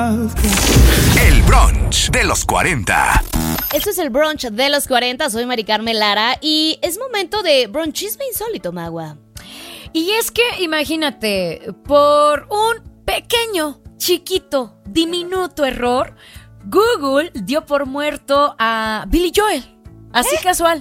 El brunch de los 40. Esto es el brunch de los 40, soy Mari Carmen Lara y es momento de brunchismo insólito, Magua. Y es que, imagínate, por un pequeño, chiquito, diminuto error, Google dio por muerto a Billy Joel. Así casual.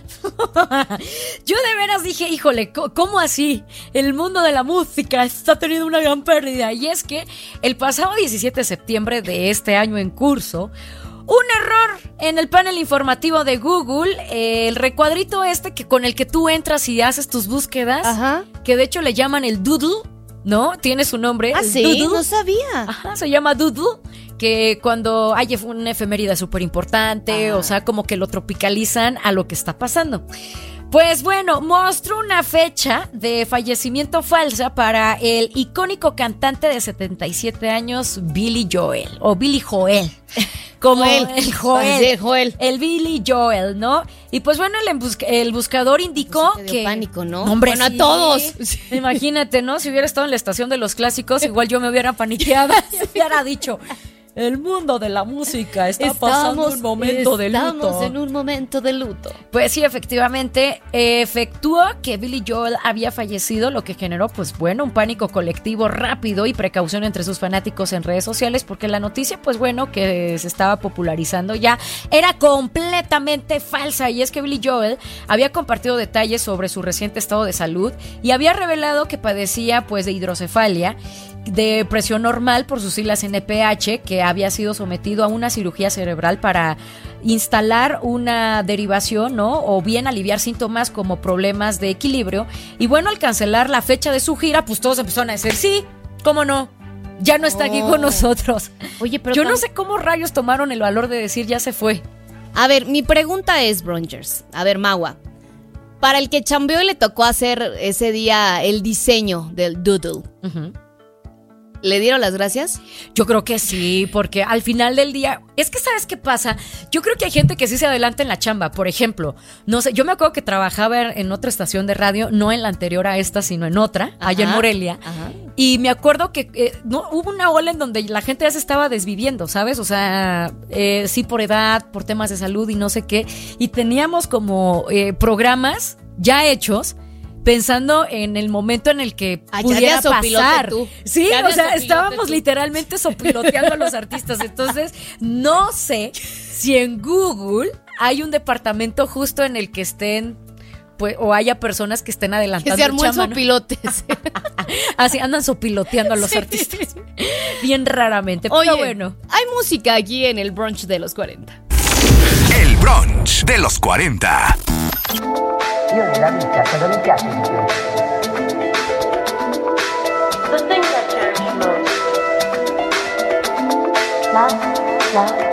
Yo de veras dije, híjole, ¿cómo así? El mundo de la música está teniendo una gran pérdida. Y es que el pasado 17 de septiembre de este año en curso, un error en el panel informativo de Google, el recuadrito con el que tú entras y haces tus búsquedas, Ajá. que de hecho le llaman el Doodle, ¿no? Tiene su nombre. Ah, el sí, Doodle. no sabía. Ajá, se llama Doodle, que cuando hay una efeméride súper importante, o sea, como que lo tropicalizan a lo que está pasando. Pues bueno, mostró una fecha de fallecimiento falsa para el icónico cantante de 77 años, Billy Joel, o Billy Joel. Como Joel. el Joel. Sí, Joel. El Billy Joel, ¿no? Y pues bueno, el buscador indicó Pues que... pánico, ¿no? Hombre, bueno, sí. a todos. Imagínate, ¿no? Si hubiera estado en la estación de los clásicos, igual yo me hubiera paniqueado. Hubiera dicho... El mundo de la música está pasando un momento de luto. Estamos en un momento de luto. Pues sí, efectivamente, efectuó que Billy Joel había fallecido, lo que generó, pues bueno, un pánico colectivo rápido y precaución entre sus fanáticos en redes sociales, porque la noticia, pues bueno, que se estaba popularizando ya era completamente falsa. Y es que Billy Joel había compartido detalles sobre su reciente estado de salud y había revelado que padecía, pues, de hidrocefalia, de presión normal por sus siglas NPH, que había sido sometido a una cirugía cerebral para instalar una derivación, ¿no? O bien aliviar síntomas como problemas de equilibrio. Y bueno, al cancelar la fecha de su gira, pues todos empezaron a decir, sí, ¿cómo no? Ya no está aquí con nosotros. Oye, pero yo no sé cómo rayos tomaron el valor de decir ya se fue. A ver, mi pregunta es, Brungers. A ver, Magua. Para el que chambeó y le tocó hacer ese día el diseño del Doodle, ¿le dieron las gracias? Yo creo que sí, porque al final del día, es que ¿sabes qué pasa? Yo creo que hay gente que sí se adelanta en la chamba. Por ejemplo, no sé, yo me acuerdo que trabajaba en otra estación de radio, no en la anterior a esta, sino en otra, allá en Morelia. Ajá. Y me acuerdo que no, hubo una ola en donde la gente ya se estaba desviviendo, ¿sabes? O sea, sí por edad, por temas de salud y no sé qué. Y teníamos como programas ya hechos, pensando en el momento en el que pudiera pasar. Tú. Sí, o sea, estábamos literalmente sopiloteando a los artistas. Entonces, no sé si en Google hay un departamento justo en el que estén, pues, o haya personas que estén adelantando. Que se armó el sopilotes. Así andan sopiloteando a los artistas. Bien raramente. Oye, pero bueno. Hay música aquí en el brunch de los 40. El brunch de los 40. Io nella vita cosa mi piace di più? The things I cherish most. Love, love.